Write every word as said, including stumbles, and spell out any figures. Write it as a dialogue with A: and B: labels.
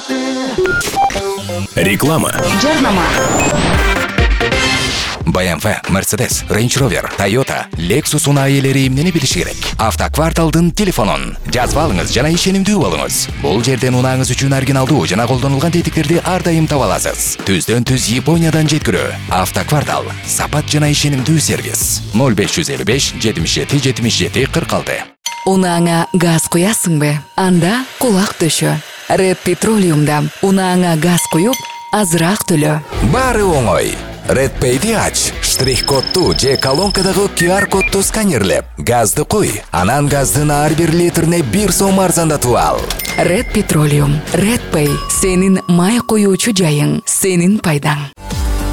A: Реклама.
B: Жарнама.
C: бэ эм вэ, Mercedes, Range Rover, Toyota, Lexus унаайлары эмнени билиши керек. Автокварталдын телефонун жазып алыңыз жана ишенимдүү болуңуз. Бул жерден унааңыз үчүн оригиналдуу жана колдонулган тетиктерди ар дайым таба аласыз. Түздөн түз Япониядан жеткирүү. Автоквартал, сапат жана ишенимдүү сервис. ноль беш жүз элүү беш жетимиш жети жетимиш жети кырк алты.
B: Унааңа газ куясыңбы? Анда кулак төшө. Red Petroleum'da унааңа газ куюп, азыраак төлө.
C: Бары оңой. Red Pay'ди ач, штрих-кодту же колонкадагы ку ар кодту сканерлеп, газды куй, анан газдын ар бир литрине бир сом арзандатып ал.
B: Red Petroleum, Red Pay, сенин май куюучу жайың, сенин пайдаң.